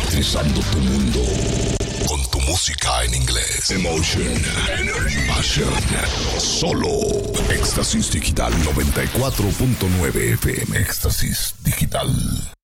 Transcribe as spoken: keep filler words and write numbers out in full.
Electrizando tu mundo con tu música en inglés. Emotion, Energy, Passion. Solo Éxtasis Digital noventa y cuatro punto nueve F M. Éxtasis Digital.